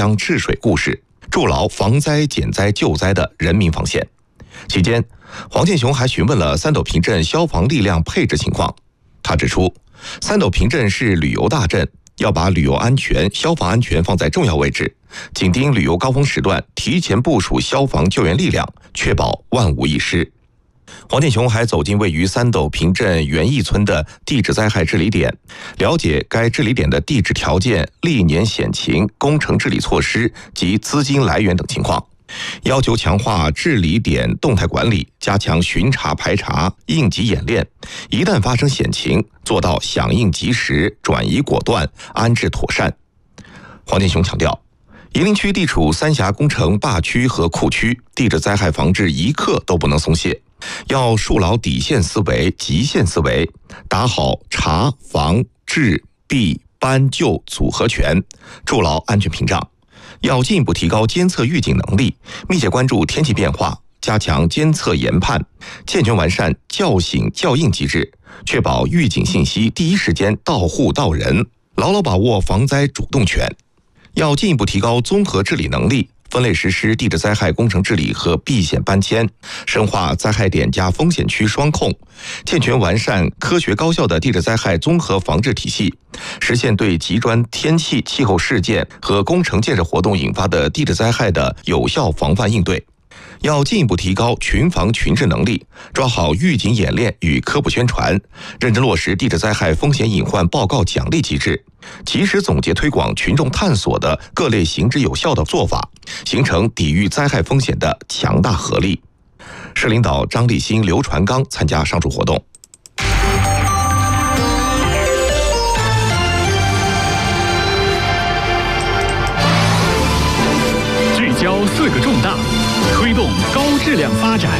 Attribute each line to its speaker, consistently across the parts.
Speaker 1: 江治水故事，筑牢防灾减灾救灾的人民防线。期间，黄健雄还询问了三斗坪镇消防力量配置情况。他指出，三斗坪镇是旅游大镇，要把旅游安全、消防安全放在重要位置，紧盯旅游高峰时段，提前部署消防救援力量，确保万无一失。黄健雄还走进位于三斗坪镇园艺村的地质灾害治理点，了解该治理点的地质条件、历年险情、工程治理措施及资金来源等情况，要求强化治理点动态管理，加强巡查排查、应急演练，一旦发生险情，做到响应及时、转移果断、安置妥善。黄健雄强调，夷陵区地处三峡工程坝区和库区，地质灾害防治一刻都不能松懈，要树牢底线思维、极限思维，打好查、防、治、避、搬、救组合拳，筑牢安全屏障。要进一步提高监测预警能力，密切关注天气变化，加强监测研判，健全完善叫醒叫应机制，确保预警信息第一时间到户到人，牢牢把握防灾主动权。要进一步提高综合治理能力，分类实施地质灾害工程治理和避险搬迁，深化灾害点加风险区双控，健全完善科学高效的地质灾害综合防治体系，实现对极端天气、气候事件和工程建设活动引发的地质灾害的有效防范应对。要进一步提高群防群治能力，抓好预警演练与科普宣传，认真落实地质灾害风险隐患报告奖励机制，及时总结推广群众探索的各类行之有效的做法，形成抵御灾害风险的强大合力。市领导张立新、刘传刚参加上述活动。
Speaker 2: 聚焦4个重大，推动高质量发展。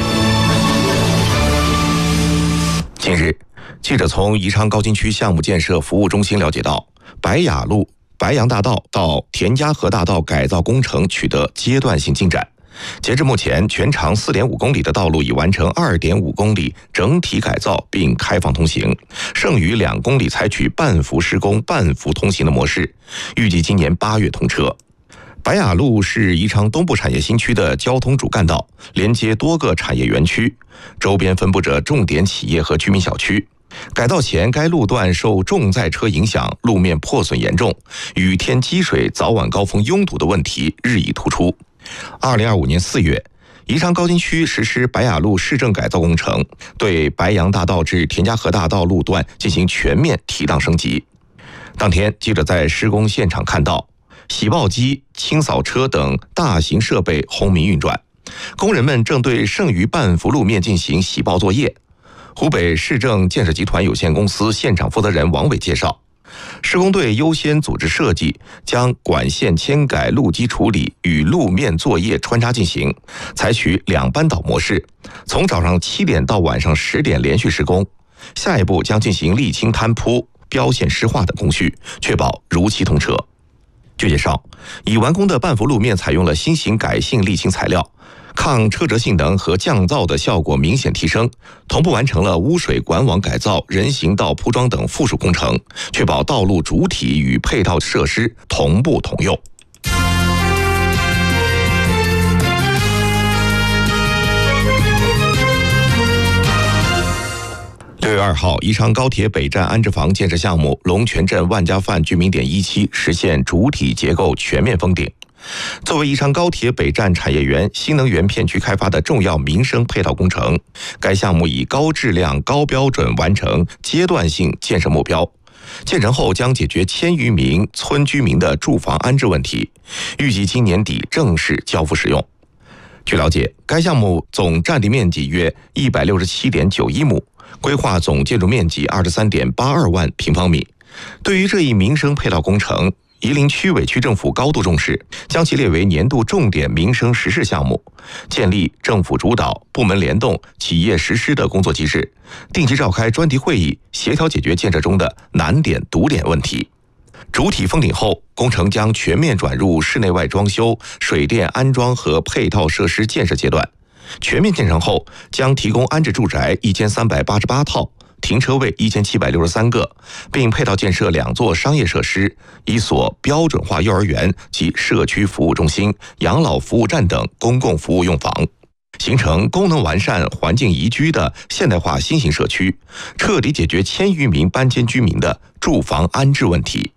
Speaker 1: 近日，记者从宜昌高新区项目建设服务中心了解到，白雅路、白杨大道到田家河大道改造工程取得阶段性进展。截至目前，全长4.5公里的道路已完成2.5公里整体改造并开放通行，剩余2公里采取半幅施工、半幅通行的模式，预计今年8月通车。白雅路是宜昌东部产业新区的交通主干道，连接多个产业园区，周边分布着重点企业和居民小区。改道前，该路段受重载车影响，路面破损严重，雨天积水、早晚高峰拥堵的问题日益突出。2025年4月，宜昌高新区实施白雅路市政改造工程，对白杨大道至田家河大道路段进行全面提档升级。当天，记者在施工现场看到洗报机、清扫车等大型设备轰鸣运转，工人们正对剩余半幅路面进行洗报作业。湖北市政建设集团有限公司现场负责人王伟介绍，施工队优先组织设计，将管线迁改、路基处理与路面作业穿插进行，采取2班倒模式，从早上7点到晚上10点连续施工。下一步将进行沥青摊铺、标线湿化等工序，确保如期通车。据介绍，已完工的半幅路面采用了新型改性沥青材料，抗车辙性能和降噪的效果明显提升，同步完成了污水管网改造、人行道铺装等附属工程，确保道路主体与配套设施同步同用。6月2号，宜昌高铁北站安置房建设项目龙泉镇万家饭居民点1期实现主体结构全面封顶。作为宜昌高铁北站产业园新能源片区开发的重要民生配套工程，该项目以高质量、高标准完成阶段性建设目标。建成后将解决1000余名村居民的住房安置问题，预计今年底正式交付使用。据了解，该项目总占地面积约167.91亩，规划总建筑面积23.82万平方米。对于这一民生配套工程，夷陵区委区政府高度重视，将其列为年度重点民生实事项目，建立政府主导、部门联动、企业实施的工作机制，定期召开专题会议，协调解决建设中的难点、堵点问题。主体封顶后，工程将全面转入室内外装修、水电安装和配套设施建设阶段。全面建成后，将提供安置住宅1388套， 停车位1763个，并配套建设2座商业设施、1所标准化幼儿园及社区服务中心、养老服务站等公共服务用房，形成功能完善、环境宜居的现代化新型社区，彻底解决1000余名搬迁居民的住房安置问题。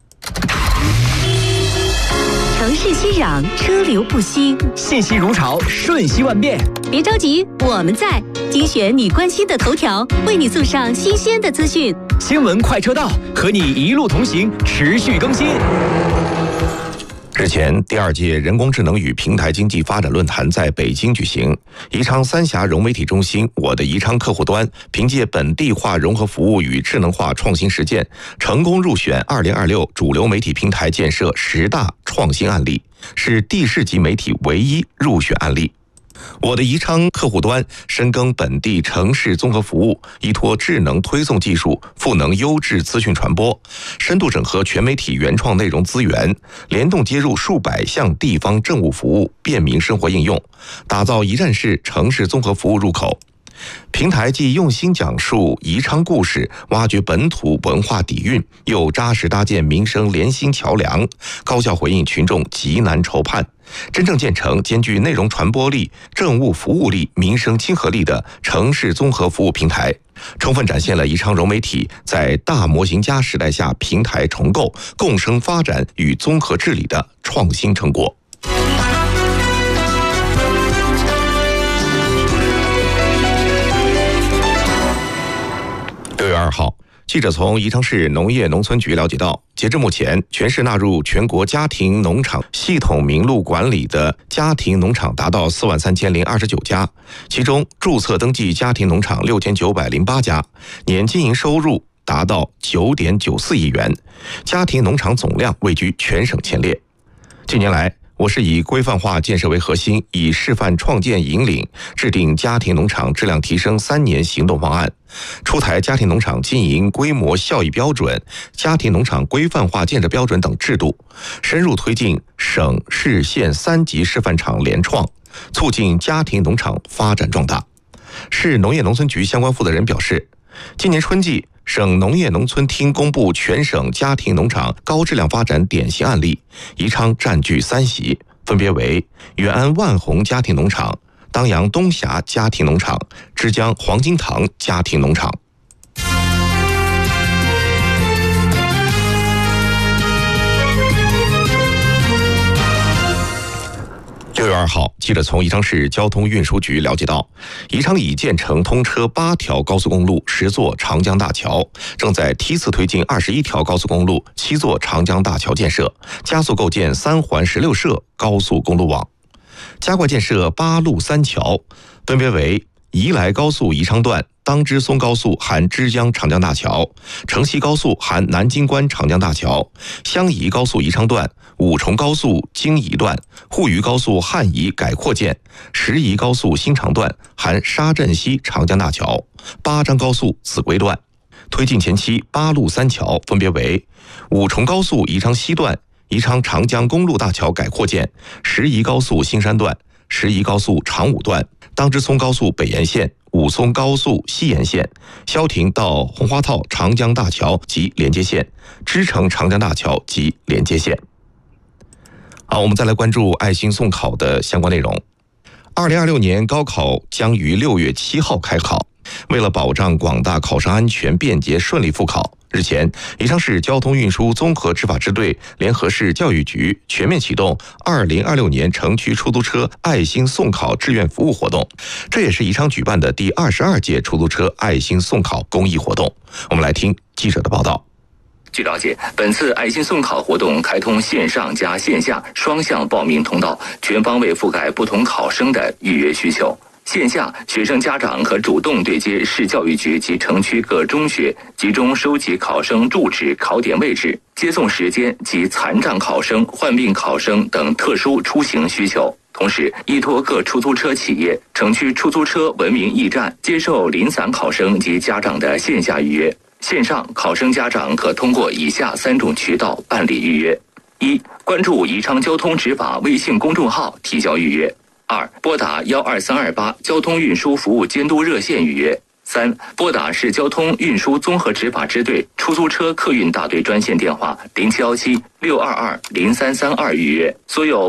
Speaker 3: 城市熙攘，车流不息，
Speaker 4: 信息如潮，瞬息万变。
Speaker 3: 别着急，我们在精选你关心的头条，为你送上新鲜的资讯。
Speaker 4: 新闻快车道，和你一路同行，持续更新。
Speaker 1: 日前，第2届人工智能与平台经济发展论坛在北京举行。宜昌三峡融媒体中心我的宜昌客户端凭借本地化融合服务与智能化创新实践，成功入选2026主流媒体平台建设10大创新案例，是地市级媒体唯一入选案例。我的宜昌客户端深耕本地城市综合服务，依托智能推送技术赋能优质资讯传播，深度整合全媒体原创内容资源，联动接入数百项地方政务服务，便民生活应用，打造一站式城市综合服务入口。平台既用心讲述宜昌故事，挖掘本土文化底蕴，又扎实搭建民生联心桥梁，高效回应群众急难愁盼，真正建成兼具内容传播力、政务服务力、民生亲和力的城市综合服务平台，充分展现了宜昌融媒体在大模型加时代下平台重构、共生发展与综合治理的创新成果。6月2号，记者从宜昌市农业农村局了解到，截至目前，全市纳入全国家庭农场系统名录管理的家庭农场达到43029家，其中注册登记家庭农场6908家，年经营收入达到9.94亿元，家庭农场总量位居全省前列。近年来，我市以规范化建设为核心，以示范创建引领，制定家庭农场质量提升3年行动方案，出台家庭农场经营规模效益标准、家庭农场规范化建设标准等制度，深入推进省市县3级示范场联创，促进家庭农场发展壮大。市农业农村局相关负责人表示，今年春季，省农业农村厅公布全省家庭农场高质量发展典型案例，宜昌占据3席，分别为远安万宏家庭农场、当阳东峡家庭农场、枝江黄金堂家庭农场。6月2号，记者从宜昌市交通运输局了解到，宜昌已建成通车8条高速公路、10座长江大桥，正在梯次推进21条高速公路、7座长江大桥建设，加速构建3环16摄高速公路网，加快建设8路3桥，分别为宜来高速宜昌段、当支松高速含枝江长江大桥、城西高速含南京关长江大桥、襄宜高速宜昌段、五重高速京宜段、沪渝高速汉宜改扩建、石宜高速新长段含沙镇西长江大桥、巴张高速秭归段。推进前期8路3桥分别为五重高速宜昌西段、宜昌长江公路大桥改扩建、石宜高速新山段、石宜高速长武段、当支松高速北沿线、武松高速西沿线、萧亭到红花套长江大桥及连接线、支城长江大桥及连接线。好，我们再来关注爱心送考的相关内容。2026年高考将于6月7号开考，为了保障广大考生安全便捷顺利复考，日前，宜昌市交通运输综合执法支队联合市教育局全面启动2026年城区出租车爱心送考志愿服务活动，这也是宜昌举办的第22届出租车爱心送考公益活动。我们来听记者的报道。
Speaker 5: 据了解，本次爱心送考活动开通线上加线下双向报名通道，全方位覆盖不同考生的预约需求。线下，学生家长可主动对接市教育局及城区各中学，集中收集考生住址、考点位置、接送时间及残障考生、患病考生等特殊出行需求。同时，依托各出租车企业、城区出租车文明驿站，接受零散考生及家长的线下预约。线上，考生家长可通过以下3种渠道办理预约：一、关注宜昌交通执法微信公众号提交预约；2、拨打12328交通运输服务监督热线预约； 3、拨打市交通运输综合执法支队出租车客运大队专线电话0717-622-0332预约。所有